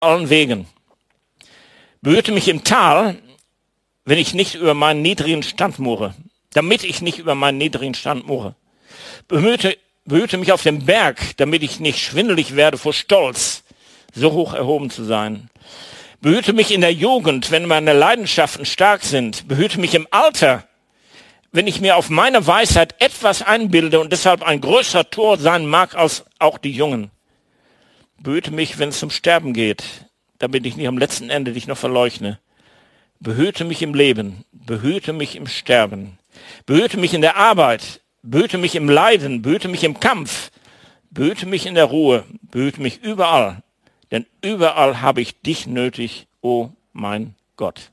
allen Wegen. Behüte mich im Tal, wenn ich nicht über meinen niedrigen Stand murre, damit ich nicht über meinen niedrigen Stand murre. Behüte mich auf dem Berg, damit ich nicht schwindelig werde vor Stolz, so hoch erhoben zu sein. Behüte mich in der Jugend, wenn meine Leidenschaften stark sind. Behüte mich im Alter, wenn ich mir auf meine Weisheit etwas einbilde und deshalb ein größerer Tor sein mag als auch die Jungen. Behüte mich, wenn es zum Sterben geht, damit ich nicht am letzten Ende dich noch verleugne. Behüte mich im Leben, behüte mich im Sterben. Behüte mich in der Arbeit, behüte mich im Leiden, behüte mich im Kampf, behüte mich in der Ruhe, behüte mich überall. Denn überall habe ich dich nötig, o mein Gott.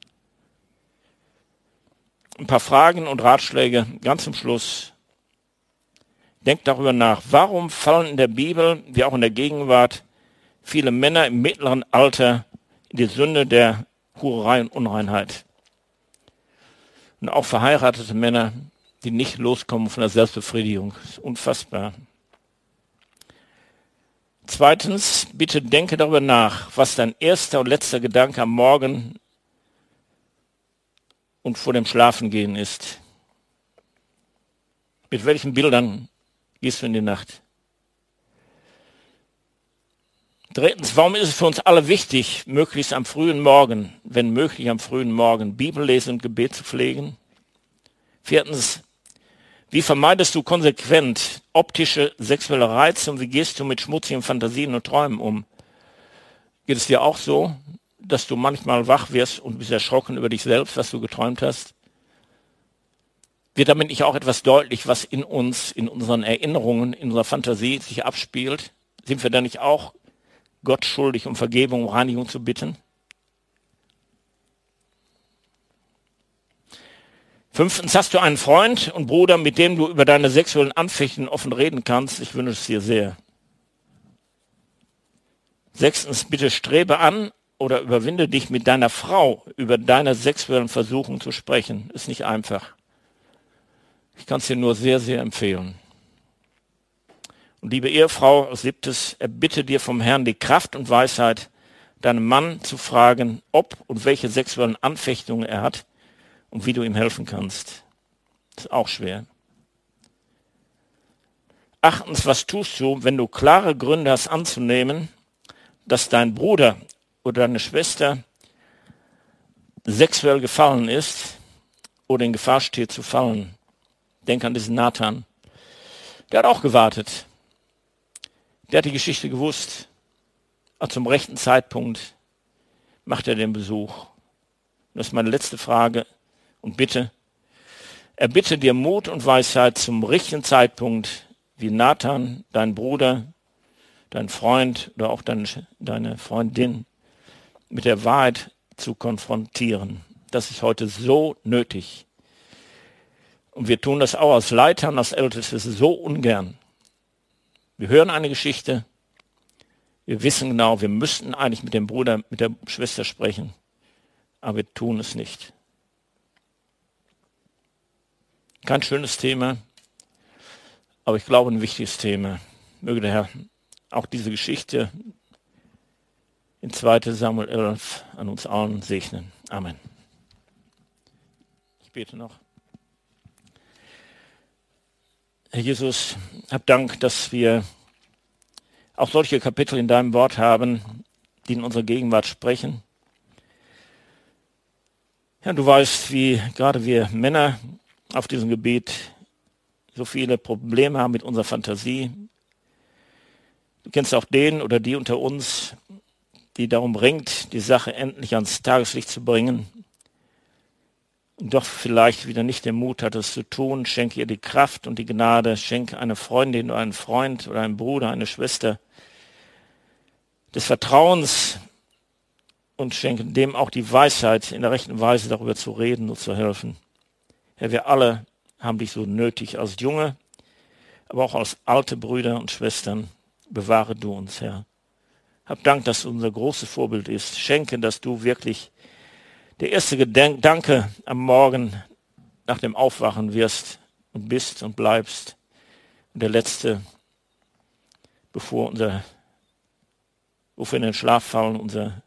Ein paar Fragen und Ratschläge ganz zum Schluss. Denkt darüber nach, warum fallen in der Bibel, wie auch in der Gegenwart, viele Männer im mittleren Alter in die Sünde der Hurerei und Unreinheit. Und auch verheiratete Männer, die nicht loskommen von der Selbstbefriedigung. Das ist unfassbar. Zweitens, bitte denke darüber nach, was dein erster und letzter Gedanke am Morgen und vor dem Schlafengehen ist. Mit welchen Bildern gehst du in die Nacht? Drittens, warum ist es für uns alle wichtig, möglichst am frühen Morgen, wenn möglich am frühen Morgen, Bibellesen und Gebet zu pflegen? Viertens, wie vermeidest du konsequent optische sexuelle Reize und wie gehst du mit schmutzigen Fantasien und Träumen um? Geht es dir auch so, dass du manchmal wach wirst und bist erschrocken über dich selbst, was du geträumt hast? Wird damit nicht auch etwas deutlich, was in uns, in unseren Erinnerungen, in unserer Fantasie sich abspielt? Sind wir da nicht auch Gott schuldig, um Vergebung, um Reinigung zu bitten? Fünftens, hast du einen Freund und Bruder, mit dem du über deine sexuellen Anfechtungen offen reden kannst? Ich wünsche es dir sehr. Sechstens, bitte strebe an oder überwinde dich mit deiner Frau über deine sexuellen Versuchungen zu sprechen. Ist nicht einfach. Ich kann es dir nur sehr, sehr empfehlen. Und liebe Ehefrau, siebtes, erbitte dir vom Herrn die Kraft und Weisheit, deinem Mann zu fragen, ob und welche sexuellen Anfechtungen er hat und wie du ihm helfen kannst. Das ist auch schwer. Achtens, was tust du, wenn du klare Gründe hast anzunehmen, dass dein Bruder oder deine Schwester sexuell gefallen ist oder in Gefahr steht zu fallen? Denk an diesen Nathan. Der hat auch gewartet. Der hat die Geschichte gewusst. Aber zum rechten Zeitpunkt macht er den Besuch. Das ist meine letzte Frage und Bitte. Erbitte dir Mut und Weisheit zum richtigen Zeitpunkt, wie Nathan, dein Bruder, dein Freund oder auch deine Freundin mit der Wahrheit zu konfrontieren. Das ist heute so nötig. Und wir tun das auch als Leiter und als Älteste so ungern. Wir hören eine Geschichte, wir wissen genau, wir müssten eigentlich mit dem Bruder, mit der Schwester sprechen, aber wir tun es nicht. Kein schönes Thema, aber ich glaube ein wichtiges Thema. Möge der Herr auch diese Geschichte in 2. Samuel 11 an uns allen segnen. Amen. Ich bete noch. Herr Jesus, hab Dank, dass wir auch solche Kapitel in deinem Wort haben, die in unserer Gegenwart sprechen. Ja, du weißt, wie gerade wir Männer auf diesem Gebiet so viele Probleme haben mit unserer Fantasie. Du kennst auch den oder die unter uns, die darum ringt, die Sache endlich ans Tageslicht zu bringen und doch vielleicht wieder nicht den Mut hat, es zu tun. Schenke ihr die Kraft und die Gnade. Schenke eine Freundin oder einen Freund oder einen Bruder, eine Schwester des Vertrauens und schenke dem auch die Weisheit, in der rechten Weise darüber zu reden und zu helfen. Herr, wir alle haben dich so nötig als Junge, aber auch als alte Brüder und Schwestern. Bewahre du uns, Herr. Hab Dank, dass du unser großes Vorbild ist. Schenke, dass du wirklich der erste Gedanke am Morgen nach dem Aufwachen wirst und bist und bleibst. Und der letzte, bevor unser wo wir in den Schlaf fallen, unser